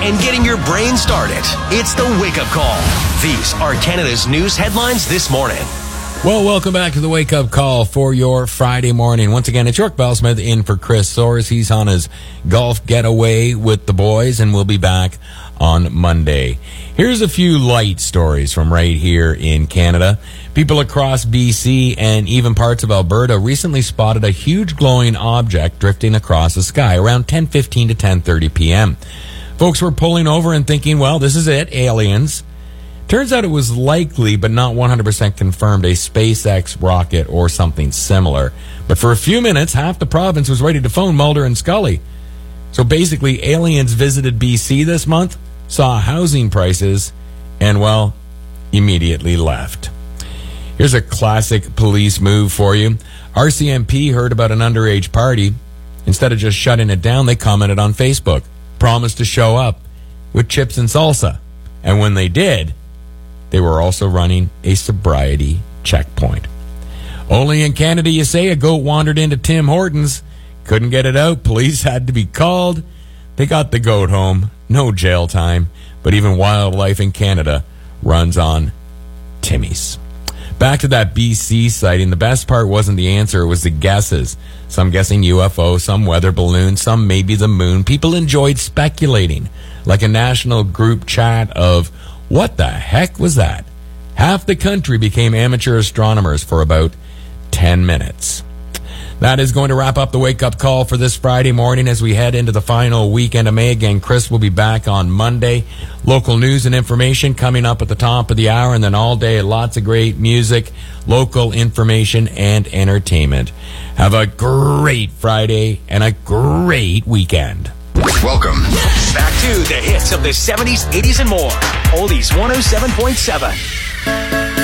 and getting your brain started. It's the Wake Up Call. These are Canada's news headlines this morning. Well, welcome back to the Wake Up Call for your Friday morning. Once again, it's York Bellsmith in for Chris Soares. He's on his golf getaway with the boys, and we'll be back on Monday. Here's a few light stories from right here in Canada. People across BC and even parts of Alberta recently spotted a huge glowing object drifting across the sky around 10:15 to 10:30 p.m. Folks were pulling over and thinking, well, this is it, aliens. Turns out it was likely, but not 100% confirmed, a SpaceX rocket or something similar. But for a few minutes, half the province was ready to phone Mulder and Scully. So basically, aliens visited BC this month, saw housing prices, and, well, immediately left. Here's a classic police move for you. RCMP heard about an underage party. Instead of just shutting it down, they commented on Facebook, promised to show up with chips and salsa. And when they did, they were also running a sobriety checkpoint. Only in Canada, you say, a goat wandered into Tim Hortons. Couldn't get it out. Police had to be called. They got the goat home. No jail time. But even wildlife in Canada runs on Timmy's. Back to that BC sighting. The best part wasn't the answer. It was the guesses. Some guessing UFO, some weather balloon, some maybe the moon. People enjoyed speculating. Like a national group chat of, what the heck was that? Half the country became amateur astronomers for about 10 minutes. That is going to wrap up the wake-up call for this Friday morning as we head into the final weekend of May. Again, Chris will be back on Monday. Local news and information coming up at the top of the hour, and then all day, lots of great music, local information, and entertainment. Have a great Friday and a great weekend. Welcome back to the hits of the 70s, 80s, and more. Oldies 107.7.